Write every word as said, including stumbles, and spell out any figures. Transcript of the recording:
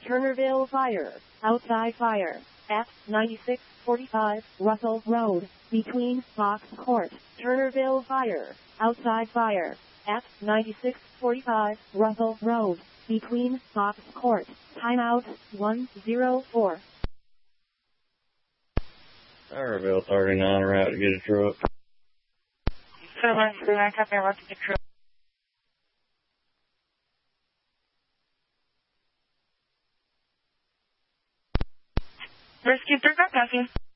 Turnerville Fire, outside fire, at ninety-six forty-five Russell Road, between Fox Court. Turnerville Fire, outside fire, at ninety-six forty-five Russell Road, between Fox Court. Timeout one zero four. Turnerville thirty-nine, route to get a truck. Seven, thirty-nine, copy, route to get a truck. Rescue three, passing.